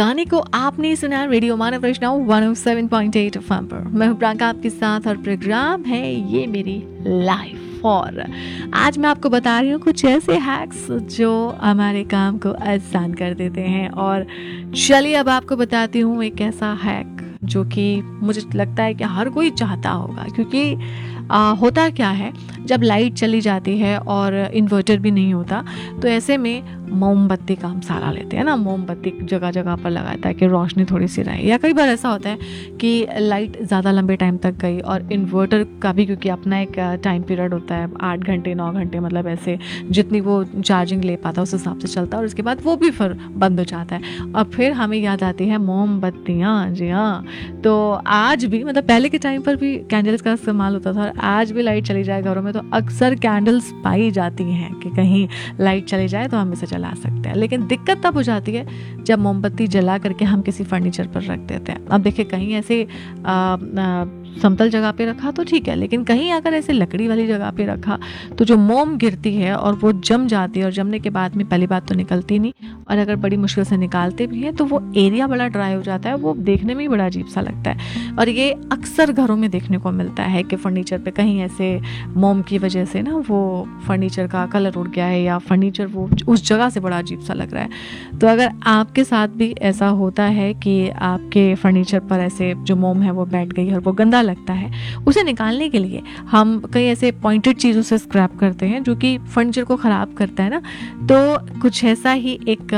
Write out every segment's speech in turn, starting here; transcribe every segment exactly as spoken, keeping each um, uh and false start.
गाने को आपने सुना रेडियो मानव वैष्णव one O seven point eight FM पर। मैं हूं प्रियंका आपके साथ और प्रोग्राम है ये मेरी लाइफ। और आज मैं आपको बता रही हूँ कुछ ऐसे हैक्स जो हमारे काम को आसान कर देते हैं। और चलिए अब आपको बताती हूँ एक ऐसा हैक जो कि मुझे लगता है कि हर कोई चाहता होगा, क्योंकि आ, होता क्या है जब लाइट चली जाती है और इन्वर्टर भी नहीं होता तो ऐसे में मोमबत्ती काम सारा लेते हैं ना। मोमबत्ती जगह जगह पर लगाता है कि रोशनी थोड़ी सी रहे। या कई बार ऐसा होता है कि लाइट ज़्यादा लंबे टाइम तक गई और इन्वर्टर का भी, क्योंकि अपना एक टाइम पीरियड होता है आठ घंटे नौ घंटे, मतलब ऐसे जितनी वो चार्जिंग ले पाता है उस हिसाब से चलता है और उसके बाद वो भी फिर बंद हो जाता है। और फिर हमें याद आती है मोमबत्तियाँ। जी हाँ, तो आज भी, मतलब पहले के टाइम पर भी कैंडल्स का इस्तेमाल होता था और आज भी लाइट चली जाए घरों में तो अक्सर कैंडल्स पाई जाती हैं कि कहीं लाइट चली जाए तो हम इसे जला सकते हैं। लेकिन दिक्कत तब हो जाती है जब मोमबत्ती जला करके हम किसी फर्नीचर पर रख देते हैं। अब देखिए कहीं ऐसे आ, आ, समतल जगह पे रखा तो ठीक है, लेकिन कहीं अगर ऐसे लकड़ी वाली जगह पे रखा तो जो मोम गिरती है और वो जम जाती है और जमने के बाद में पहली बात तो निकलती नहीं, और अगर बड़ी मुश्किल से निकालते भी हैं तो वो एरिया बड़ा ड्राई हो जाता है, वो देखने में ही बड़ा अजीब सा लगता है। और ये अक्सर घरों में देखने को मिलता है कि फर्नीचर पे कहीं ऐसे मोम की वजह से ना वो फर्नीचर का कलर उड़ गया है या फर्नीचर वो उस जगह से बड़ा अजीब सा लग रहा है। तो अगर आपके साथ भी ऐसा होता है कि आपके फर्नीचर पर ऐसे जो मोम है वो बैठ गई और वो गंदा लगता है, उसे निकालने के लिए हम कई ऐसे पॉइंटेड चीज़ों से स्क्रैप करते हैं जो कि फर्नीचर को ख़राब करता है ना। तो कुछ ऐसा ही एक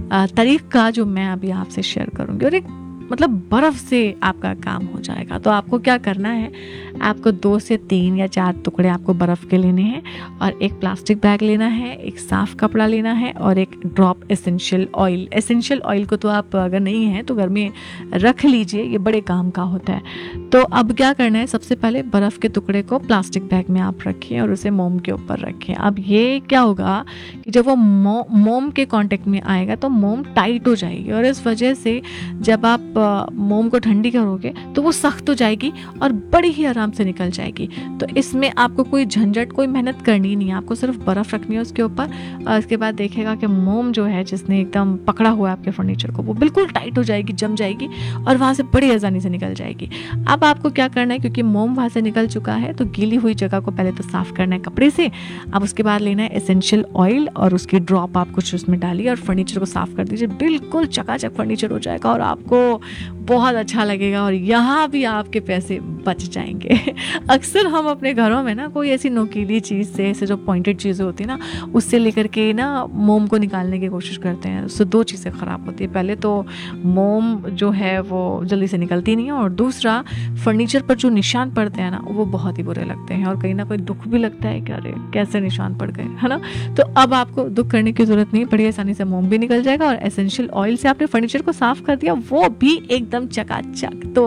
तरीका जो मैं अभी आपसे शेयर करूँगी, और एक मतलब बर्फ़ से आपका काम हो जाएगा। तो आपको क्या करना है, आपको दो से तीन या चार टुकड़े आपको बर्फ़ के लेने हैं और एक प्लास्टिक बैग लेना है, एक साफ़ कपड़ा लेना है और एक drop essential oil. Essential oil को तो आप अगर नहीं है तो घर में रख लीजिए, ये बड़े काम का होता है। तो अब क्या करना है, सबसे पहले बर्फ़ के टुकड़े को प्लास्टिक बैग में आप रखिए और उसे मोम के ऊपर रखें। अब ये क्या होगा कि जब वो मो, मोम के कांटेक्ट में आएगा तो मोम टाइट हो जाएगी और इस वजह से जब आप मोम को ठंडी करोगे तो वो सख्त हो जाएगी और बड़ी ही आराम से निकल जाएगी। तो इसमें आपको कोई झंझट, कोई मेहनत करनी नहीं है, आपको सिर्फ बर्फ़ रखनी है उसके ऊपर। और उसके बाद देखेगा कि मोम जो है जिसने एकदम पकड़ा हुआ है आपके फर्नीचर को वो बिल्कुल टाइट हो जाएगी, जम जाएगी और वहाँ से बड़ी आसानी से निकल जाएगी। अब आपको क्या करना है, क्योंकि मोम वहाँ से निकल चुका है तो गीली हुई जगह को पहले तो साफ़ करना है कपड़े से। अब उसके बाद लेना है एसेंशियल ऑयल और उसकी ड्रॉप आप कुछ उसमें डालिए और फर्नीचर को साफ़ कर दीजिए। बिल्कुल चकाचक फर्नीचर हो जाएगा और आपको बहुत अच्छा लगेगा और यहाँ भी आपके पैसे बच जाएंगे। अक्सर हम अपने घरों में ना कोई ऐसी नोकीली चीज़ से, ऐसे जो पॉइंटेड चीज़ें होती है ना, उससे लेकर के ना मोम को निकालने की कोशिश करते हैं। उससे दो चीज़ें ख़राब होती है, पहले तो मोम जो है वो जल्दी से निकलती नहीं है और दूसरा फर्नीचर पर जो निशान पड़ते हैं ना वो बहुत ही बुरे लगते हैं और कहीं ना कोई दुख भी लगता है कि अरे कैसे निशान पड़ गए, है ना। तो अब आपको दुख करने की ज़रूरत नहीं, बड़ी आसानी से मोम भी निकल जाएगा और एसेंशियल ऑयल से आपने फर्नीचर को साफ़ कर दिया, वो भी एकदम चकाचक। तो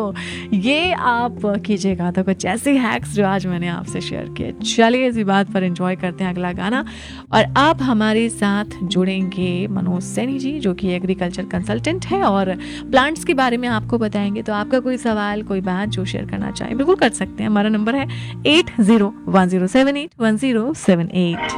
ये आप कीजिएगा। तो कुछ ऐसे हैक्स जो आज मैंने आपसे शेयर किए। चलिए इसी बात पर एंजॉय करते हैं अगला गाना। और अब हमारे साथ जुड़ेंगे मनोज सैनी जी जो कि एग्रीकल्चर कंसल्टेंट है और प्लांट्स के बारे में आपको बताएंगे। तो आपका कोई सवाल, कोई बात जो शेयर करना चाहें बिल्कुल कर सकते हैं। हमारा नंबर है eight zero one zero seven eight one zero seven eight.